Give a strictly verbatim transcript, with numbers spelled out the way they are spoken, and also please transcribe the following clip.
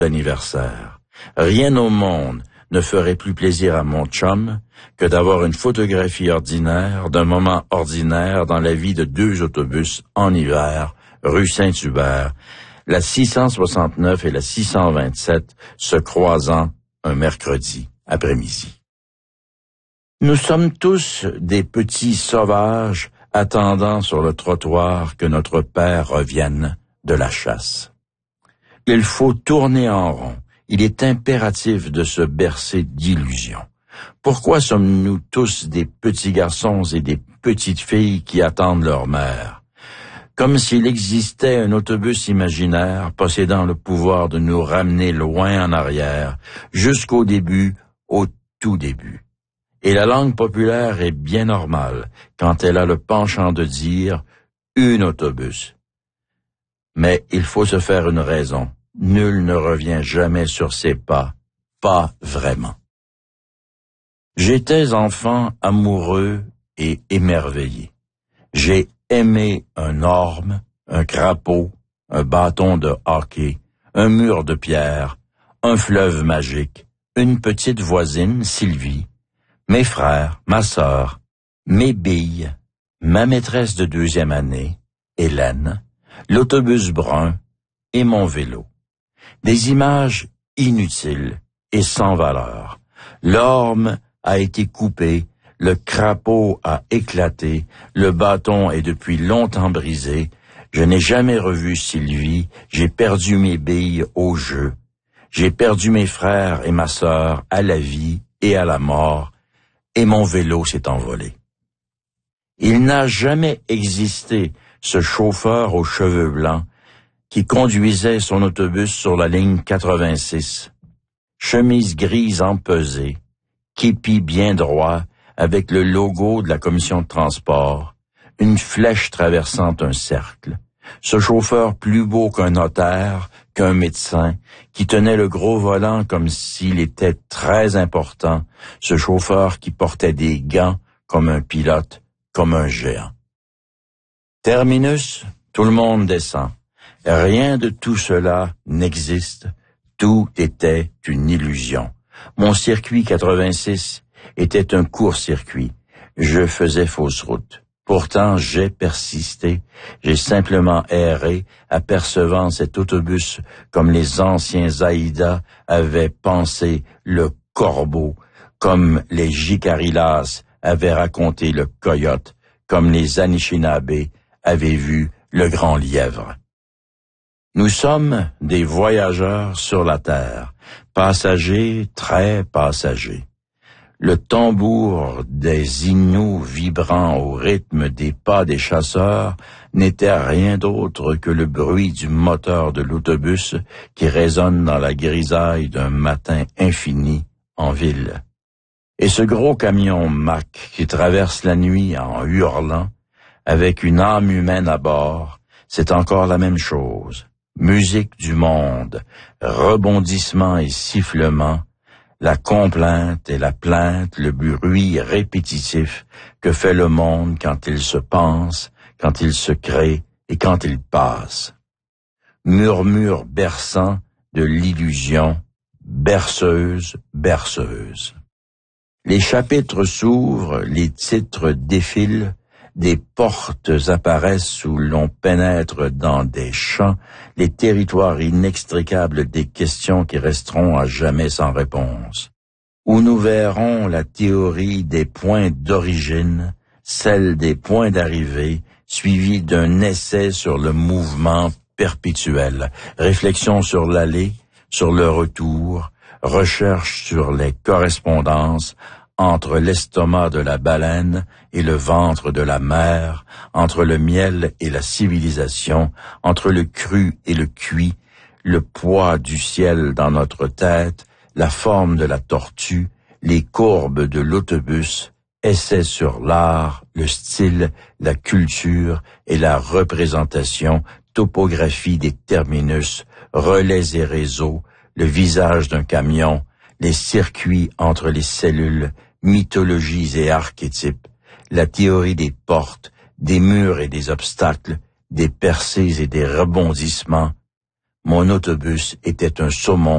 d'anniversaire. Rien au monde ne ferait plus plaisir à mon chum que d'avoir une photographie ordinaire d'un moment ordinaire dans la vie de deux autobus en hiver, rue Saint-Hubert, la six cent soixante-neuf et la six cent vingt-sept se croisant un mercredi après-midi. Nous sommes tous des petits sauvages attendant sur le trottoir que notre père revienne de la chasse. Il faut tourner en rond. Il est impératif de se bercer d'illusions. Pourquoi sommes-nous tous des petits garçons et des petites filles qui attendent leur mère? Comme s'il existait un autobus imaginaire possédant le pouvoir de nous ramener loin en arrière, jusqu'au début, au tout début. Et la langue populaire est bien normale quand elle a le penchant de dire « une autobus ». Mais il faut se faire une raison. Nul ne revient jamais sur ses pas, pas vraiment. J'étais enfant amoureux et émerveillé. J'ai aimé un orme, un crapaud, un bâton de hockey, un mur de pierre, un fleuve magique, une petite voisine, Sylvie, mes frères, ma sœur, mes billes, ma maîtresse de deuxième année, Hélène, l'autobus brun et mon vélo. Des images inutiles et sans valeur. L'orme a été coupé, le crapaud a éclaté, le bâton est depuis longtemps brisé. Je n'ai jamais revu Sylvie, j'ai perdu mes billes au jeu. J'ai perdu mes frères et ma sœur à la vie et à la mort, et mon vélo s'est envolé. Il n'a jamais existé ce chauffeur aux cheveux blancs qui conduisait son autobus sur la ligne quatre-vingt-six. Chemise grise empesée, képi bien droit, avec le logo de la commission de transport, une flèche traversant un cercle. Ce chauffeur plus beau qu'un notaire, qu'un médecin, qui tenait le gros volant comme s'il était très important, ce chauffeur qui portait des gants comme un pilote, comme un géant. Terminus, tout le monde descend. Rien de tout cela n'existe. Tout était une illusion. Mon circuit quatre-vingt-six était un court-circuit. Je faisais fausse route. Pourtant, j'ai persisté. J'ai simplement erré, apercevant cet autobus comme les anciens Aïda avaient pensé le corbeau, comme les Jicarilas avaient raconté le coyote, comme les Anishinaabe avaient vu le grand lièvre. Nous sommes des voyageurs sur la terre, passagers très passagers. Le tambour des Inuits vibrant au rythme des pas des chasseurs n'était rien d'autre que le bruit du moteur de l'autobus qui résonne dans la grisaille d'un matin infini en ville. Et ce gros camion Mack qui traverse la nuit en hurlant, avec une âme humaine à bord, c'est encore la même chose. Musique du monde, rebondissements et sifflements, la complainte et la plainte, le bruit répétitif que fait le monde quand il se pense, quand il se crée et quand il passe. Murmure berçant de l'illusion, berceuse, berceuse. Les chapitres s'ouvrent, les titres défilent, des portes apparaissent où l'on pénètre dans des champs, les territoires inextricables des questions qui resteront à jamais sans réponse, où nous verrons la théorie des points d'origine, celle des points d'arrivée, suivie d'un essai sur le mouvement perpétuel, réflexion sur l'aller, sur le retour, recherche sur les correspondances, entre l'estomac de la baleine et le ventre de la mer, entre le miel et la civilisation, entre le cru et le cuit, le poids du ciel dans notre tête, la forme de la tortue, les courbes de l'autobus, essais sur l'art, le style, la culture et la représentation, topographie des terminus, relais et réseaux, le visage d'un camion, les circuits entre les cellules, mythologies et archétypes, la théorie des portes, des murs et des obstacles, des percées et des rebondissements. Mon autobus était un saumon